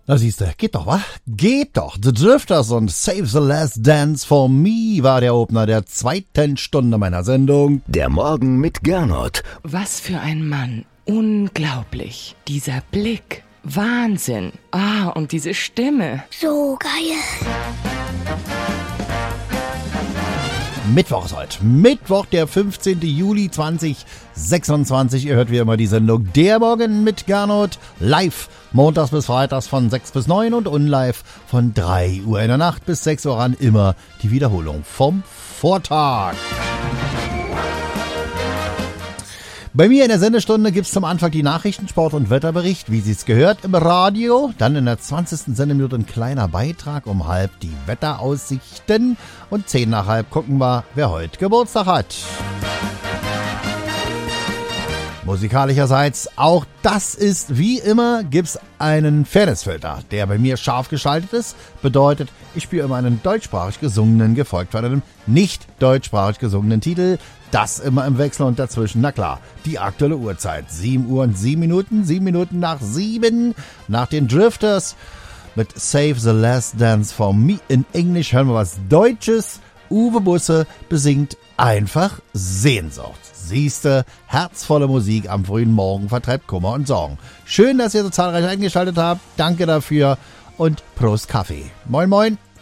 Na siehste, geht doch, wa? Geht doch. The Drifters und Save the Last Dance for Me war der Opener der 2. Stunde meiner Sendung. Der Morgen mit Gernot. Was für ein Mann. Unglaublich. Dieser Blick. Wahnsinn. Ah, und diese Stimme. So geil. Mittwoch ist heute. Mittwoch, der 15. Juli 2026. Ihr hört wie immer die Sendung Der Morgen mit Gernot. Live montags bis freitags von 6 bis 9 und unlive von 3 Uhr in der Nacht bis 6 Uhr an. Immer die Wiederholung vom Vortag. Bei mir in der Sendestunde gibt's zum Anfang die Nachrichten, Sport- und Wetterbericht, wie sich's gehört, im Radio. Dann in der 20. Sendeminute ein kleiner Beitrag, um halb die Wetteraussichten. Und 10 nach halb gucken wir, wer heute Geburtstag hat. Musikalischerseits, auch das ist wie immer, gibt's einen Fairnessfilter, der bei mir scharf geschaltet ist. Bedeutet, ich spiele immer einen deutschsprachig gesungenen, gefolgt von einem nicht deutschsprachig gesungenen Titel. Das immer im Wechsel und dazwischen, na klar, die aktuelle Uhrzeit. 7 Uhr und 7 Minuten, 7 Minuten nach 7. Nach den Drifters mit Save the Last Dance for Me in Englisch hören wir was Deutsches. Uwe Busse besingt einfach Sehnsucht. Siehste, herzvolle Musik am frühen Morgen vertreibt Kummer und Sorgen. Schön, dass ihr so zahlreich eingeschaltet habt. Danke dafür und Prost Kaffee. Moin, moin.